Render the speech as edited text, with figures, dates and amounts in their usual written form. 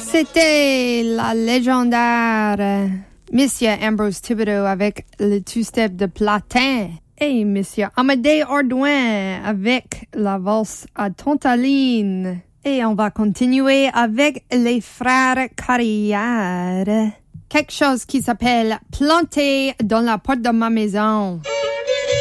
C'était la légendaire Monsieur Ambrose Thibodeau avec le two-step de Platin et Monsieur Amédée Ardouin avec la valse à Tontaline. Et on va continuer avec les frères Carrière. Quelque chose qui s'appelle Planté dans la porte de ma maison.